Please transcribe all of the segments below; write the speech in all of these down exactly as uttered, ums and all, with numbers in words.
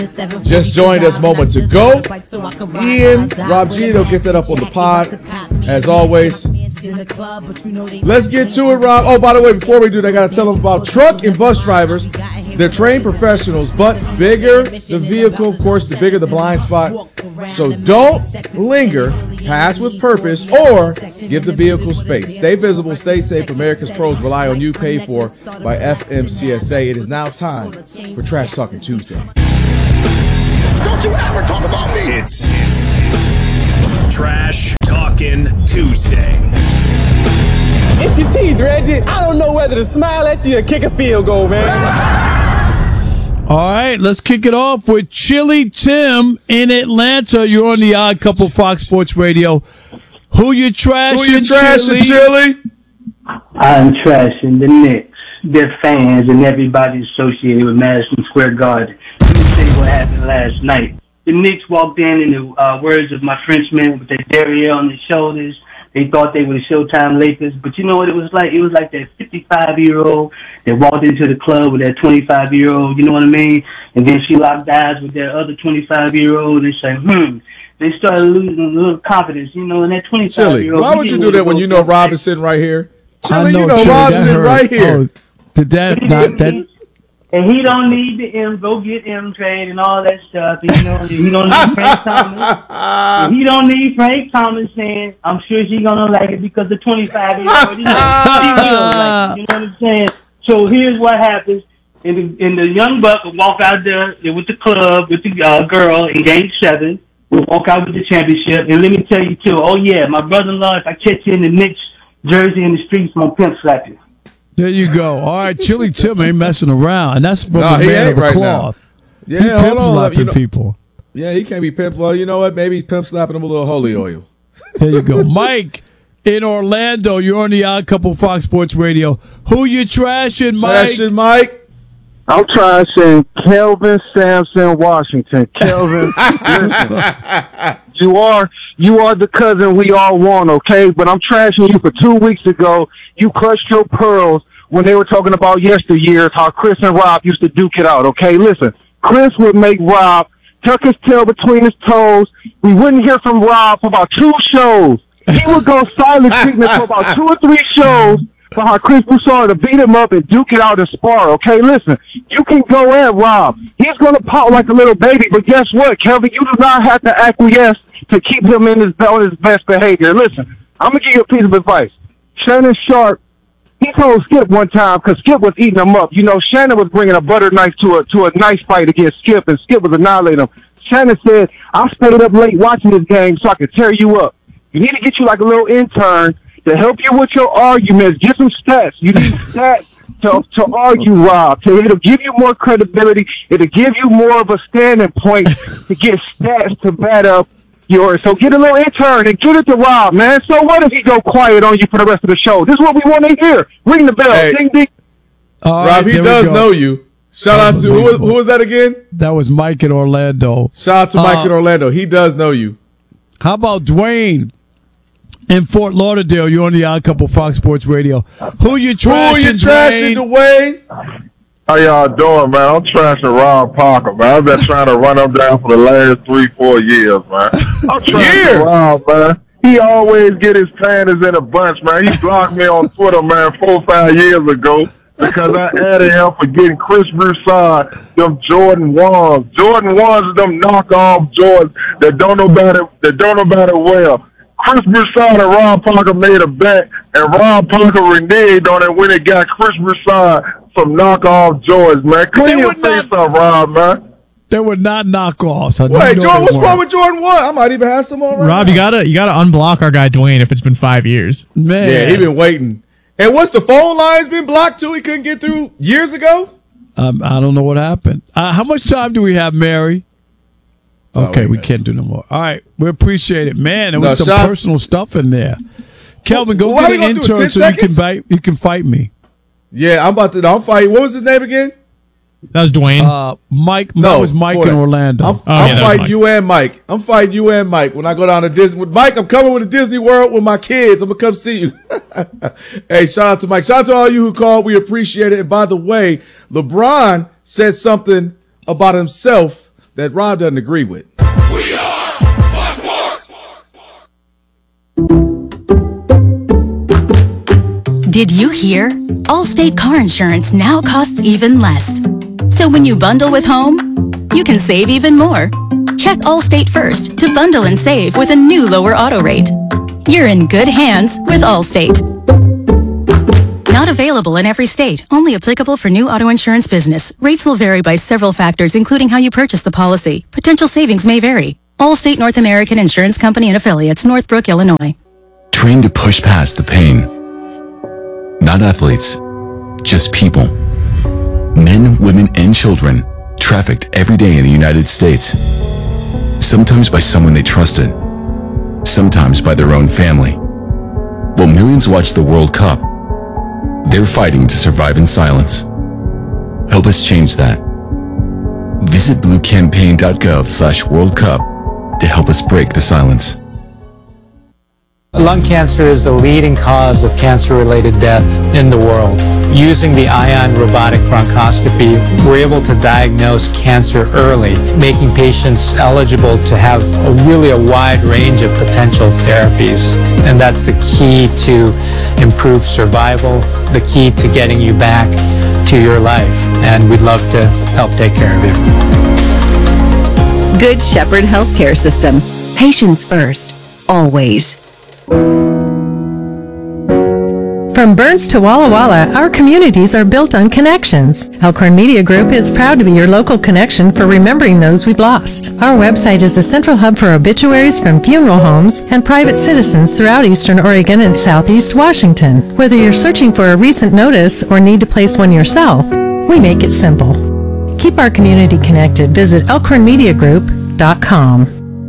just joined us a moment ago. Ian, Rob G, they'll get that up on the pod, as always. Let's get to it, Rob. Oh, by the way, before we do that, I got to tell them about truck and bus drivers. They're trained professionals, but bigger the vehicle, of course, the bigger the blind spot. So don't linger, pass with purpose, or give the vehicle space. Stay visible, stay safe. America's pros rely on you, paid for by F M C S A. It is now time for Trash Talking Tuesday. Don't you ever talk about me. It's, it's Trash Talking Tuesday. It's your teeth, Reggie. I don't know whether to smile at you or kick a field goal, man. All right, let's kick it off with Chili Tim in Atlanta. You're on the Odd Couple Fox Sports Radio. Who you trashing, Who you trashing, Chili? Chili? I'm trashing the Knicks, their fans, and everybody associated with Madison Square Garden. Let me tell you what happened last night. The Knicks walked in, in the uh, words of my Frenchman, with their derriere on their shoulders. They thought they were the Showtime Lakers, but you know what it was like? It was like that fifty-five-year-old that walked into the club with that twenty-five-year-old, you know what I mean? And then she locked eyes with that other twenty-five-year-old, and said, hmm. They started losing a little confidence, you know, and that twenty-five-year-old. Chili, why would you do that when you know Rob is sitting right here? Chili, know, you know Chili, Rob's that sitting hurt. right here. Oh, did that not that? And he don't need the M, go get M trade and all that stuff. You know, he don't need Frank Thomas. He don't need Frank Thomas saying, I'm sure she's going to like it because the twenty-five-year-old, you know, she will like it. You know what I'm saying? So here's what happens. And the, and the young buck will walk out there with the club, with the uh, girl in game seven. We'll walk out with the championship. And let me tell you, too, oh, yeah, my brother-in-law, if I catch you in the Knicks jersey in the streets, I'm going to pimp slap you. There you go. All right, Chili Tim ain't messing around, and that's from No, the he man ain't of the right cloth. now. He Yeah, pimp hold on. slapping You know, people. yeah, he can't be pimp. Well, you know what? Maybe pimp slapping him a little holy oil. There you go. Mike in Orlando, you're on the Odd Couple Fox Sports Radio. Who you trashing, Mike? Trashing Mike. I'm trashing Kelvin Sampson Washington. Kelvin, listen, you are you are the cousin we all want, okay? But I'm trashing you for two weeks ago. You clutched your pearls when they were talking about yesteryears, how Chris and Rob used to duke it out, okay? Listen, Chris would make Rob tuck his tail between his toes. We wouldn't hear from Rob for about two shows. He would go silent treatment for about two or three shows for how Chris Broussard to beat him up and duke it out and spar, okay? Listen, you can go at Rob. He's going to pop like a little baby, but guess what, Kelvin? You do not have to acquiesce to keep him in his, on his best behavior. Listen, I'm going to give you a piece of advice. Shannon Sharp, he told Skip one time, because Skip was eating him up. You know, Shannon was bringing a butter knife to a to a knife fight against Skip, and Skip was annihilating him. Shannon said, I stayed up late watching this game so I could tear you up. You need to get you like a little intern to help you with your arguments. Get some stats. You need stats to to argue, Rob. So it'll give you more credibility. It'll give you more of a standing point to get stats to bat up yours. So get a little intern and get it to Rob, man. So what if he go quiet on you for the rest of the show? This is what we want to hear. Ring the bell. Hey. Ding, ding. All Rob, right, he there we does go. know you. Shout out to, who was, who was that again? That was Mike in Orlando. Shout out to Mike Uh, in Orlando. He does know you. How about Dwayne in Fort Lauderdale? You're on the Odd Couple Fox Sports Radio. Who you Who are trashing, you trashing, Dwayne? Dwayne? How y'all doing, man? I'm trashing Rob Parker, man. I've been trying to run him down for the last three, four years, man. I'm trashing Years? Rob, man. He always get his panties in a bunch, man. He blocked me on Twitter, man, four or five years ago because I added him for getting Chris Broussard them Jordan ones. Jordan ones are them knockoff Jordans that don't know about it, that don't know about it well. Chris Broussard and Rob Parker made a bet, and Rob Parker reneged on it when it got Chris Broussard some knockoff Jordans, man. Clean your face up, Rob, man. They were not knockoffs. I Wait, know Jordan, they what's weren't. wrong with Jordan one? I might even have some on right Rob, now. you gotta you gotta unblock our guy Dwayne if it's been five years. Man. Yeah, he been waiting. And what's the phone lines been blocked too? He couldn't get through years ago? Um, I don't know what happened. Uh, how much time do we have, Mary? Okay, Oh, we okay. can't do no more. All right, we appreciate it, man. There No, was some shot- personal stuff in there. Kelvin, go Well, why get we an gonna do it, intern ten so you can seconds? fight. You can fight me. Yeah, I'm about to. I'm fighting. What was his name again? That was Dwayne. Uh, Mike. No, that was Mike boy. in Orlando. I'm, Oh, I'm yeah, that was fighting Mike. you and Mike. I'm fighting you and Mike when I go down to Disney. With Mike, I'm coming with a Disney World with my kids. I'm going to come see you. Hey, shout out to Mike. Shout out to all you who called. We appreciate it. And by the way, LeBron said something about himself that Rob doesn't agree with. We are Fox Sports. Did you hear? Allstate car insurance now costs even less. So when you bundle with home, you can save even more. Check Allstate first to bundle and save with a new lower auto rate. You're in good hands with Allstate. Not available in every state. Only applicable for new auto insurance business. Rates will vary by several factors, including how you purchase the policy. Potential savings may vary. Allstate North American Insurance Company and Affiliates, Northbrook, Illinois. Trained to push past the pain. Not athletes, just people. Men, women, and children trafficked every day in the United States. Sometimes by someone they trusted. Sometimes by their own family. While millions watch the World Cup, they're fighting to survive in silence. Help us change that. Visit bluecampaign.gov slash World Cup to help us break the silence. Lung cancer is the leading cause of cancer-related death in the world. Using the Ion robotic bronchoscopy, we're able to diagnose cancer early, making patients eligible to have a really a wide range of potential therapies. And that's the key to improved survival, the key to getting you back to your life. And we'd love to help take care of you. Good Shepherd Healthcare System. Patients first, always. From Burns to Walla Walla, our communities are built on connections. Elkhorn Media Group is proud to be your local connection for remembering those we've lost. Our website is the central hub for obituaries from funeral homes and private citizens throughout Eastern Oregon and Southeast Washington. Whether you're searching for a recent notice or need to place one yourself, we make it simple. Keep our community connected. Visit elkhorn media group dot com.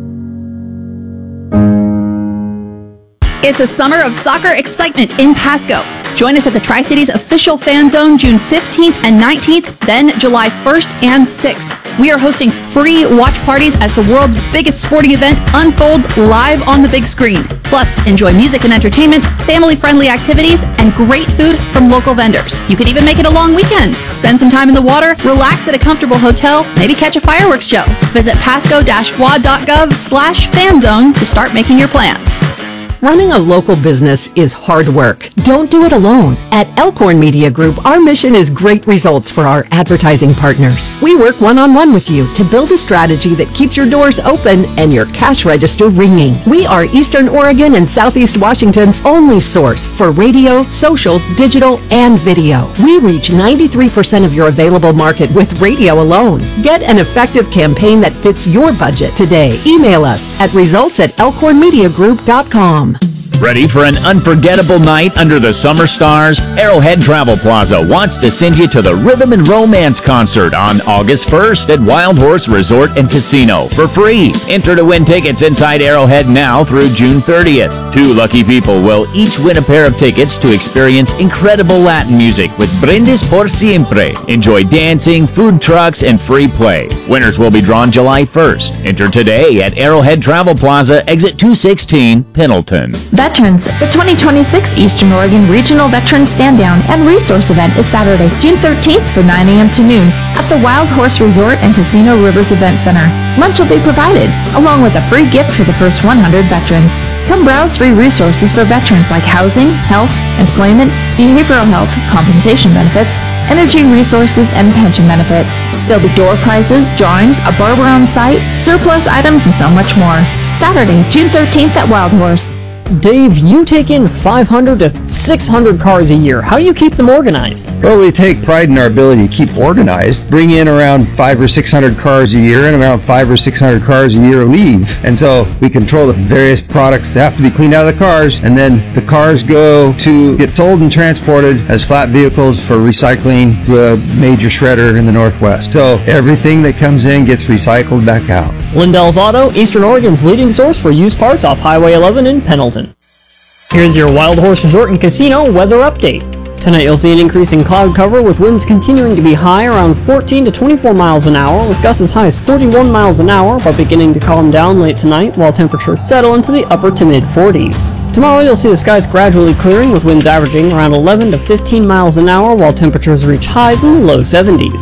It's a summer of soccer excitement in Pasco. Join us at the Tri-Cities official fan zone June fifteenth and nineteenth, then July first and sixth. We are hosting free watch parties as the world's biggest sporting event unfolds live on the big screen. Plus, enjoy music and entertainment, family-friendly activities, and great food from local vendors. You could even make it a long weekend. Spend some time in the water, relax at a comfortable hotel, maybe catch a fireworks show. Visit pasco-wa.gov slash fan zone to start making your plans. Running a local business is hard work. Don't do it alone. At Elkhorn Media Group, our mission is great results for our advertising partners. We work one-on-one with you to build a strategy that keeps your doors open and your cash register ringing. We are Eastern Oregon and Southeast Washington's only source for radio, social, digital, and video. We reach ninety-three percent of your available market with radio alone. Get an effective campaign that fits your budget today. Email us at results at elkhorn media group dot com. Ready for an unforgettable night under the summer stars? Arrowhead Travel Plaza wants to send you to the Rhythm and Romance concert on August first at Wild Horse Resort and Casino for free. Enter to win tickets inside Arrowhead now through June thirtieth. Two lucky people will each win a pair of tickets to experience incredible Latin music with Brindis por Siempre. Enjoy dancing, food trucks, and free play. Winners will be drawn July first. Enter today at Arrowhead Travel Plaza, exit two sixteen, Pendleton. Veterans, the twenty twenty-six Eastern Oregon Regional Veterans Stand Down and Resource Event is Saturday, June thirteenth from nine a.m. to noon at the Wild Horse Resort and Casino Rivers Event Center. Lunch will be provided, along with a free gift for the first one hundred veterans. Come browse free resources for veterans like housing, health, employment, behavioral health, compensation benefits, energy resources, and pension benefits. There'll be door prizes, drawings, a barber on site, surplus items, and so much more. Saturday, June thirteenth at Wild Horse. Dave, you take in five hundred to six hundred cars a year. How do you keep them organized? Well, we take pride in our ability to keep organized. Bring in around five or six hundred cars a year, and around five or six hundred cars a year leave. And so we control the various products that have to be cleaned out of the cars, and then the cars go to get sold and transported as flat vehicles for recycling to a major shredder in the Northwest. So everything that comes in gets recycled back out. Lindell's Auto, Eastern Oregon's leading source for used parts off Highway eleven in Pendleton. Here's your Wild Horse Resort and Casino weather update. Tonight you'll see an increase in cloud cover with winds continuing to be high around fourteen to twenty-four miles an hour with gusts as high as forty-one miles an hour, but beginning to calm down late tonight while temperatures settle into the upper to mid forties. Tomorrow you'll see the skies gradually clearing with winds averaging around eleven to fifteen miles an hour while temperatures reach highs in the low seventies.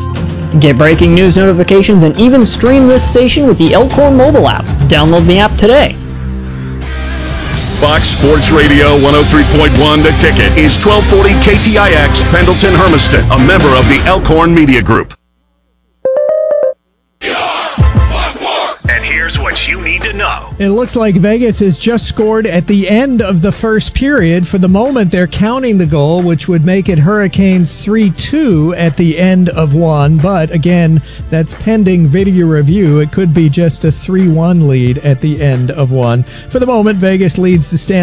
Get breaking news notifications and even stream this station with the Elkhorn mobile app. Download the app today. Fox Sports Radio one oh three point one The Ticket is twelve forty K T I X Pendleton Hermiston, a member of the Elkhorn Media Group. And here's what you need to know. It looks like Vegas has just scored at the end of the first period. For the moment, they're counting the goal, which would make it Hurricanes three two at the end of one. But again, that's pending video review. It could be just a three one lead at the end of one. For the moment, Vegas leads the Stanley